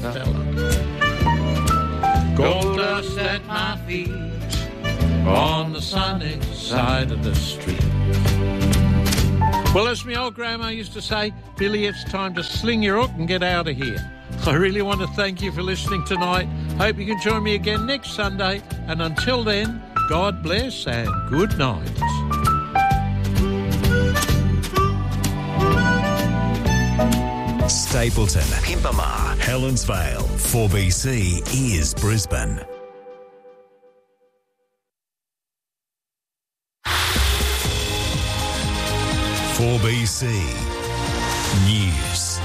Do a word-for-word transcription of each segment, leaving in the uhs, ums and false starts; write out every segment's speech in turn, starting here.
fella. Gold dust at my feet on the sunny side of the street. Well, as my old grandma used to say, Billy, it's time to sling your hook and get out of here. I really want to thank you for listening tonight. Hope you can join me again next Sunday. And until then, God bless and good night. Stapleton, Pimpama, Helensvale, four B C is Brisbane. four B C News.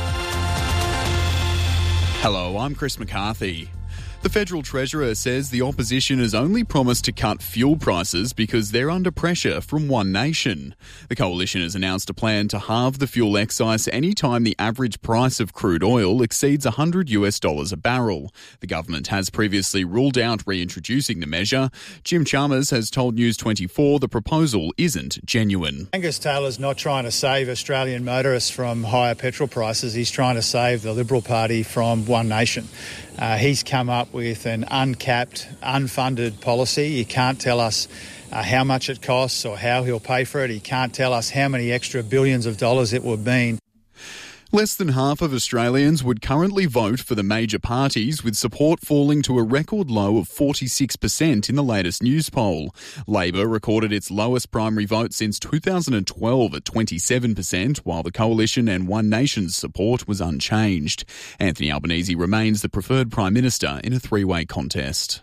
Hello, I'm Chris McCarthy. The Federal Treasurer says the opposition has only promised to cut fuel prices because they're under pressure from One Nation. The coalition has announced a plan to halve the fuel excise any time the average price of crude oil exceeds one hundred US dollars a barrel. The government has previously ruled out reintroducing the measure. Jim Chalmers has told News twenty-four the proposal isn't genuine. Angus Taylor's not trying to save Australian motorists from higher petrol prices. He's trying to save the Liberal Party from One Nation. Uh, he's come up with an uncapped, unfunded policy. He can't tell us uh, how much it costs or how he'll pay for it. He can't tell us how many extra billions of dollars it will mean. Less than half of Australians would currently vote for the major parties, with support falling to a record low of forty-six percent in the latest news poll. Labor recorded its lowest primary vote since two thousand twelve at twenty-seven percent, while the Coalition and One Nation's support was unchanged. Anthony Albanese remains the preferred Prime Minister in a three-way contest.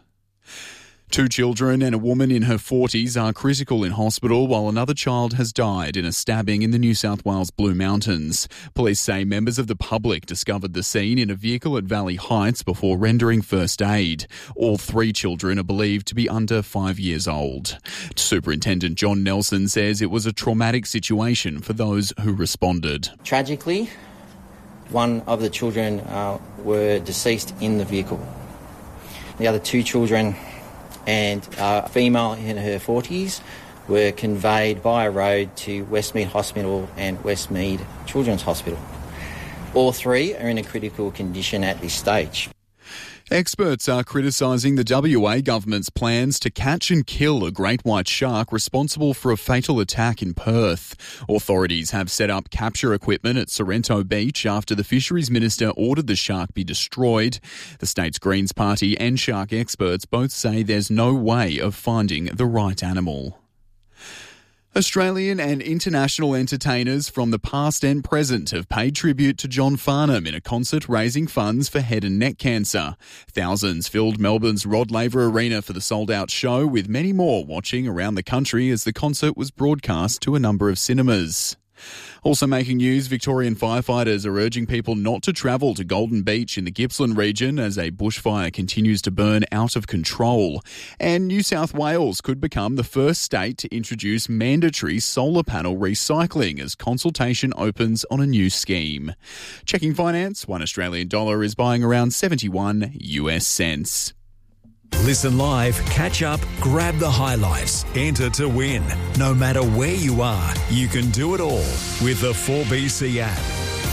Two children and a woman in her forties are critical in hospital, while another child has died in a stabbing in the New South Wales Blue Mountains. Police say members of the public discovered the scene in a vehicle at Valley Heights before rendering first aid. All three children are believed to be under five years old. Superintendent John Nelson says it was a traumatic situation for those who responded. Tragically, one of the children uh, were deceased in the vehicle. The other two children and a female in her forties were conveyed by road to Westmead Hospital and Westmead Children's Hospital. All three are in a critical condition at this stage. Experts are criticising the W A government's plans to catch and kill a great white shark responsible for a fatal attack in Perth. Authorities have set up capture equipment at Sorrento Beach after the Fisheries Minister ordered the shark be destroyed. The state's Greens Party and shark experts both say there's no way of finding the right animal. Australian and international entertainers from the past and present have paid tribute to John Farnham in a concert raising funds for head and neck cancer. Thousands filled Melbourne's Rod Laver Arena for the sold-out show, with many more watching around the country as the concert was broadcast to a number of cinemas. Also making news, Victorian firefighters are urging people not to travel to Golden Beach in the Gippsland region as a bushfire continues to burn out of control. And New South Wales could become the first state to introduce mandatory solar panel recycling as consultation opens on a new scheme. Checking finance, one Australian dollar is buying around seventy-one US cents. Listen live, catch up, grab the highlights, enter to win. No matter where you are, you can do it all with the four B C app.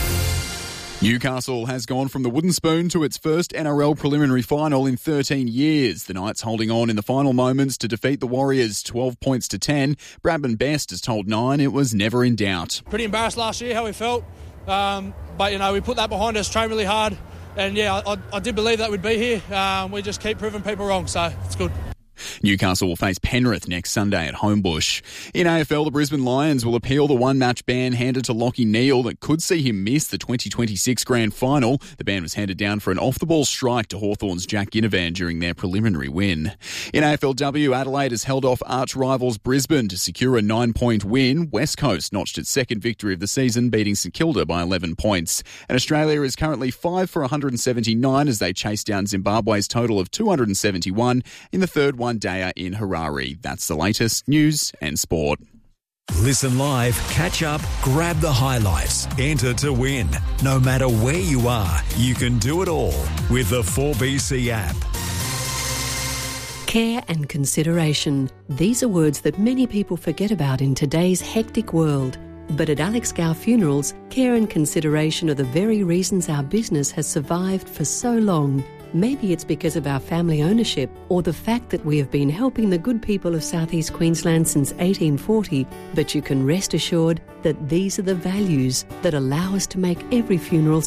Newcastle has gone from the wooden spoon to its first N R L preliminary final in thirteen years. The Knights holding on in the final moments to defeat the Warriors twelve points to ten. Bradman Best has told Nine it was never in doubt. Pretty embarrassed last year how we felt, um, but you know we put that behind us, trained really hard. And, yeah, I, I did believe that we'd be here. Um, we just keep proving people wrong, so it's good. Newcastle will face Penrith next Sunday at Homebush. In A F L, the Brisbane Lions will appeal the one-match ban handed to Lachie Neale that could see him miss the twenty twenty-six grand final. The ban was handed down for an off-the-ball strike to Hawthorn's Jack Ginnivan during their preliminary win. In A F L W, Adelaide has held off arch-rivals Brisbane to secure a nine-point win. West Coast notched its second victory of the season, beating St Kilda by eleven points. And Australia is currently five for one hundred seventy-nine as they chase down Zimbabwe's total of two hundred seventy-one in the third one. Day in Harare. That's the latest news and sport. Listen live, catch up, grab the highlights, enter to win. No matter where you are, you can do it all with the four B C app. Care and consideration. These are words that many people forget about in today's hectic world. But at Alex Gow Funerals, care and consideration are the very reasons our business has survived for so long. Maybe it's because of our family ownership or the fact that we have been helping the good people of South East Queensland since eighteen forty, but you can rest assured that these are the values that allow us to make every funeral